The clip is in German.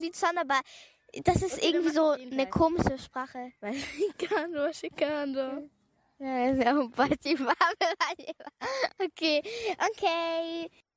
Chicano, aber das ist Okay, irgendwie dann so mach ich den eine gleich. komische Sprache. Chicano. Ja, ist ja auch ein Okay.